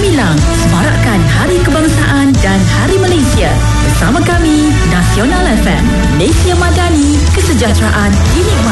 Gemilang, semarakkan Hari Kebangsaan dan Hari Malaysia. Bersama kami, Nasional FM, Malaysia Madani, kesejahteraan dinikmati.